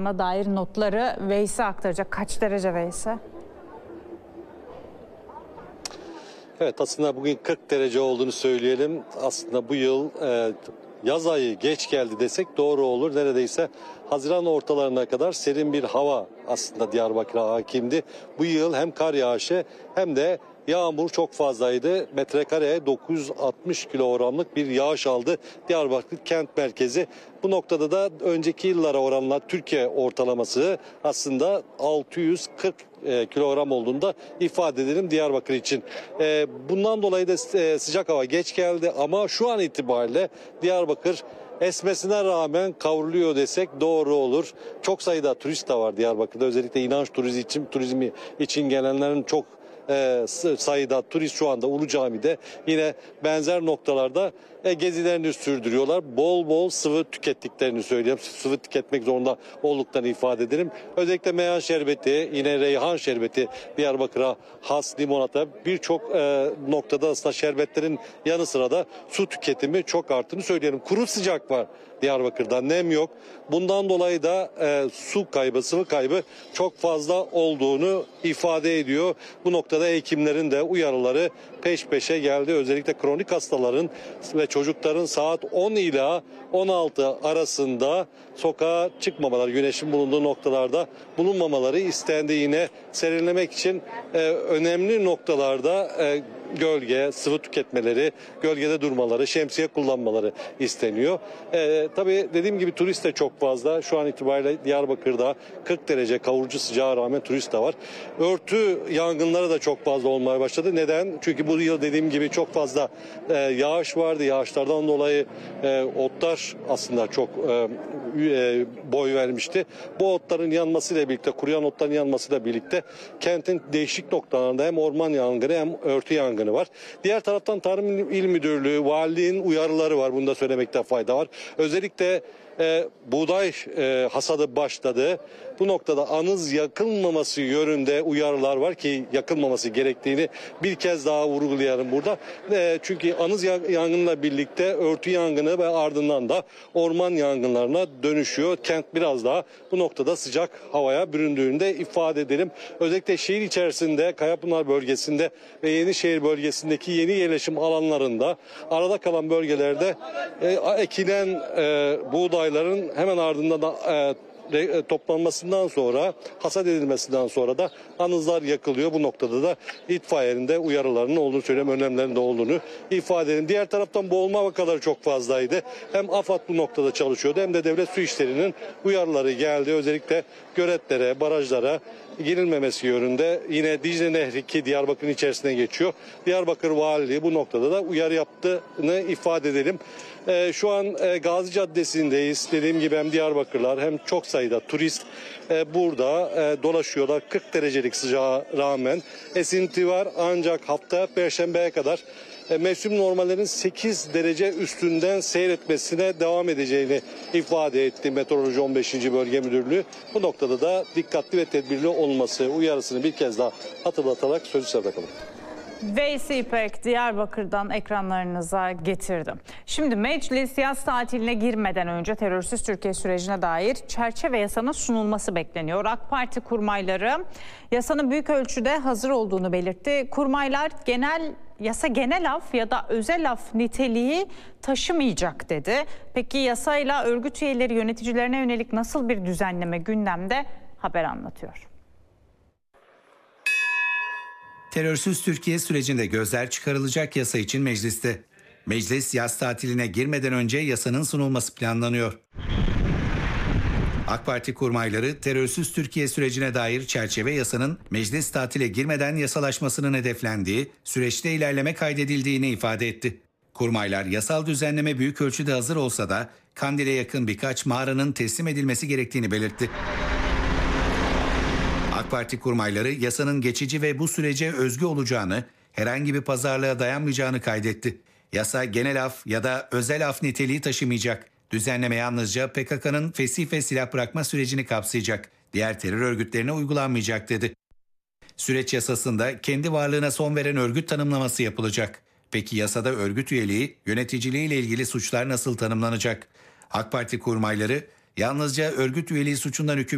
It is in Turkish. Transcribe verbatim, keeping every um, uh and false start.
yağına dair notları Veys'e aktaracak. Kaç derece Veys'e? Evet, aslında bugün kırk derece olduğunu söyleyelim. Aslında bu yıl e, yaz ayı geç geldi desek doğru olur. Neredeyse Haziran ortalarına kadar serin bir hava aslında Diyarbakır'a hakimdi. Bu yıl hem kar yağışı hem de yağmur çok fazlaydı. Metrekareye dokuz yüz altmış kilogramlık bir yağış aldı Diyarbakır kent merkezi. Bu noktada da önceki yıllara oranla Türkiye ortalaması aslında altı yüz kırk kilogram olduğunda ifade edelim Diyarbakır için. Bundan dolayı da sıcak hava geç geldi ama şu an itibariyle Diyarbakır esmesine rağmen kavruluyor desek doğru olur. Çok sayıda turist de var Diyarbakır'da. Özellikle inanç turizmi için, turizmi için gelenlerin çok e, sayıda turist şu anda Ulu Cami'de yine benzer noktalarda e, gezilerini sürdürüyorlar. Bol bol sıvı tükettiklerini söyleyeyim. Sıvı tüketmek zorunda olduklarını ifade edelim. Özellikle meyhan şerbeti, yine reyhan şerbeti, Diyarbakır'a has limonata, birçok e, noktada aslında şerbetlerin yanı sıra da su tüketimi çok arttığını söyleyelim. Kuru sıcak var Diyarbakır'da, nem yok. Bundan dolayı da e, su kaybı, sıvı kaybı çok fazla olduğunu ifade ediyor. Bu noktada hekimlerin de uyarıları peş peşe geldi. Özellikle kronik hastaların ve çocukların saat on ila on altı arasında sokağa çıkmamaları, güneşin bulunduğu noktalarda bulunmamaları istendi. Yine serinlemek için e, önemli noktalarda e, gölge, sıvı tüketmeleri, gölgede durmaları, şemsiye kullanmaları isteniyor. Ee, tabii dediğim gibi turist de çok fazla. Şu an itibariyle Diyarbakır'da kırk derece kavurucu sıcağa rağmen turist de var. Örtü yangınları da çok fazla olmaya başladı. Neden? Çünkü bu yıl dediğim gibi çok fazla e, yağış vardı. Yağışlardan dolayı e, otlar aslında çok e, e, boy vermişti. Bu otların yanmasıyla birlikte, kuruyan otların yanmasıyla birlikte kentin değişik noktalarında hem orman yangını hem örtü yangını var. Diğer taraftan Tarım İl Müdürlüğü, valiliğin uyarıları var. Bunu da söylemekte fayda var. Özellikle e, buğday e, hasadı başladı. Bu noktada anız yakılmaması yönünde uyarılar var ki yakılmaması gerektiğini bir kez daha vurgulayalım burada. E, çünkü anız yangınıyla birlikte örtü yangını ve ardından da orman yangınlarına dönüşüyor. Kent biraz daha bu noktada sıcak havaya büründüğünü de ifade edelim. Özellikle şehir içerisinde, Kayapınar bölgesinde ve Yenişehir bölgesindeki yeni yerleşim alanlarında arada kalan bölgelerde e, ekilen e, buğdayların hemen ardından da e, toplanmasından sonra, hasat edilmesinden sonra da anızlar yakılıyor. Bu noktada da itfaiyenin de uyarılarının olduğunu söyleyeyim, önlemlerinin de olduğunu ifade edelim. Diğer taraftan boğulma vakaları çok fazlaydı. Hem AFAD bu noktada çalışıyordu hem de devlet su işlerinin uyarıları geldi. Özellikle göletlere, barajlara girilmemesi yönünde. Yine Dicle Nehri ki Diyarbakır'ın içerisine geçiyor. Diyarbakır Valiliği bu noktada da uyarı yaptığını ifade edelim. Ee, şu an e, Gazi Caddesi'ndeyiz. Dediğim gibi hem Diyarbakırlar hem çok sayıda turist e, burada e, dolaşıyorlar. kırk derecelik sıcağa rağmen esinti var ancak hafta Perşembe'ye kadar e, mevsim normallerinin sekiz derece üstünden seyretmesine devam edeceğini ifade etti Meteoroloji on beşinci Bölge Müdürlüğü. Bu noktada da dikkatli ve tedbirli olması uyarısını bir kez daha hatırlatarak sözü size bırakalım. Veys İpek Diyarbakır'dan ekranlarınıza getirdim. Şimdi meclis yaz tatiline girmeden önce terörsüz Türkiye sürecine dair çerçeve yasanın sunulması bekleniyor. AK Parti kurmayları yasanın büyük ölçüde hazır olduğunu belirtti. Kurmaylar genel yasa genel af ya da özel af niteliği taşımayacak dedi. Peki yasayla örgüt üyeleri yöneticilerine yönelik nasıl bir düzenleme gündemde? Haber anlatıyor. Terörsüz Türkiye sürecinde gözler çıkarılacak yasa için mecliste. Meclis yaz tatiline girmeden önce yasanın sunulması planlanıyor. AK Parti kurmayları terörsüz Türkiye sürecine dair çerçeve yasanın meclis tatile girmeden yasalaşmasının hedeflendiği, süreçte ilerleme kaydedildiğini ifade etti. Kurmaylar yasal düzenleme büyük ölçüde hazır olsa da Kandil'e yakın birkaç mağaranın teslim edilmesi gerektiğini belirtti. AK Parti kurmayları yasanın geçici ve bu sürece özgü olacağını, herhangi bir pazarlığa dayanmayacağını kaydetti. Yasa genel af ya da özel af niteliği taşımayacak. Düzenleme yalnızca P K K'nın fesih ve silah bırakma sürecini kapsayacak. Diğer terör örgütlerine uygulanmayacak dedi. Süreç yasasında kendi varlığına son veren örgüt tanımlaması yapılacak. Peki yasada örgüt üyeliği, yöneticiliği ile ilgili suçlar nasıl tanımlanacak? AK Parti kurmayları yalnızca örgüt üyeliği suçundan hüküm